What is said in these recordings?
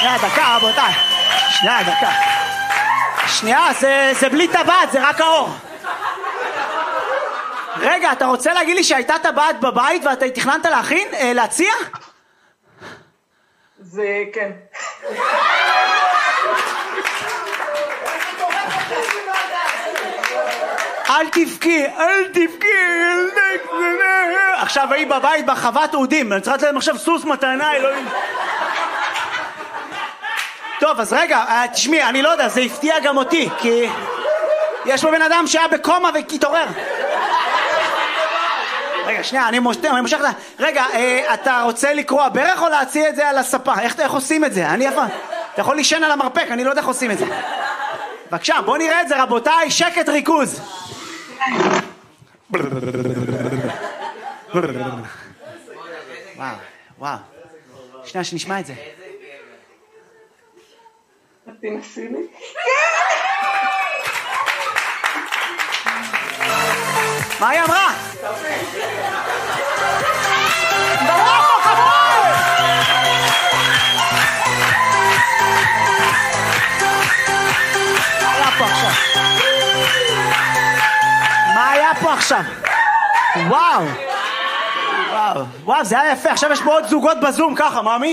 שנייה, דקה, רבותיי. שנייה, דקה. שנייה, זה בלי טבעת, זה רק האור. רגע, אתה רוצה להגיד לי שהייתה טבעת בבית ואתה תכננת להכין? להציע? זה כן. אל תבכי, אל תבכי. עכשיו היא בבית בחוות אודים, אני צריכה להם עכשיו סוס מתנה, אלוהים. טוב, אז רגע, תשמעי, אני לא יודע, זה הפתיע גם אותי, כי יש פה בן אדם שהיה בקומה והתעורר. רגע, שנייה, אני מושך את זה. רגע, אתה רוצה לקרוא ברך או להציע את זה על הספה? איך עושים את זה? אני יפה. אתה יכול לישן על המרפק, אני לא יודע איך עושים את זה. בבקשה, בוא נראה את זה, רבותיי, שקט ריכוז. וואו. שנייה, שנשמע את זה. תנסי לי. מה היא אמרה? מה היה פה עכשיו? וואו, זה היה יפה. עכשיו יש פה עוד זוגות בזום ככה, מאמי?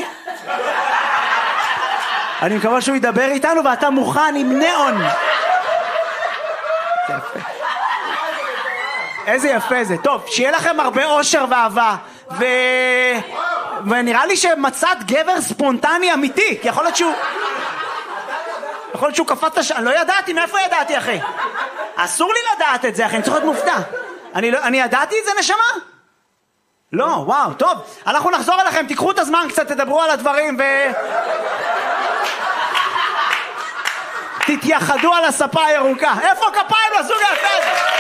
אני מקווה שהוא ידבר איתנו ואתה מוכן עם נאון. זה יפה. איזה יפה זה. טוב, שיהיה לכם הרבה אושר ואהבה. ונראה לי שמצאת גבר ספונטני אמיתי, כי יכול להיות שהוא קפץ אני לא ידעתי, מאיפה ידעתי, אחי? אסור לי לדעת את זה, אחי, אני צריך להיות מופתע. אני ידעתי את זה, נשמה? לא, וואו, טוב. אנחנו נחזור אליכם, תיקחו את הזמן קצת, תדברו על הדברים תתייחדו על הספה הירוקה. איפה כפיים לזוג היפה הזה?